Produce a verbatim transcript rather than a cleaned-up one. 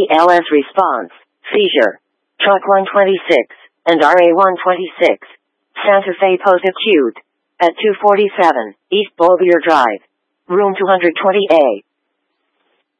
L S response, seizure. Truck one twenty-six, and R A one twenty-six, Santa Fe post acute, at two forty-seven, East Boulder Drive, room two twenty A.